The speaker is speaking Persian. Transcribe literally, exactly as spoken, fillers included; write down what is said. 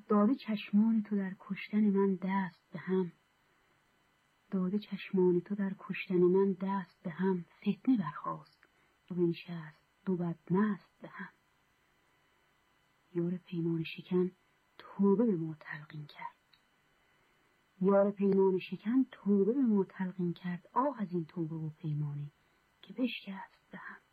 داده چشمان تو در کشتن من دست به هم، داده چشمان تو در کشتن من دست به هم. فتنه برخاست و بنشست دو بدمست به هم. یار پیمان شکن توبه به ما تلقین کرد، یار پیمان شکن توبه به ما تلقین کرد. آه از این توبه و پیمانی که بشکست به هم.